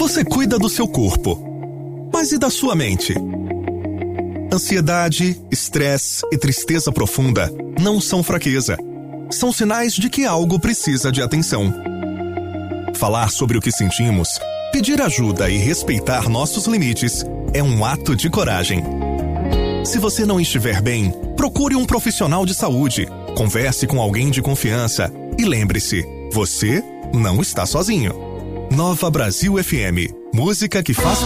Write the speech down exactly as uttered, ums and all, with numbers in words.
Você cuida do seu corpo, mas e da sua mente? Ansiedade, estresse e tristeza profunda não são fraqueza. São sinais de que algo precisa de atenção. Falar sobre o que sentimos, pedir ajuda e respeitar nossos limites é um ato de coragem. Se você não estiver bem, procure um profissional de saúde, converse com alguém de confiança e lembre-se, você não está sozinho. Nova Brasil F M, música que faz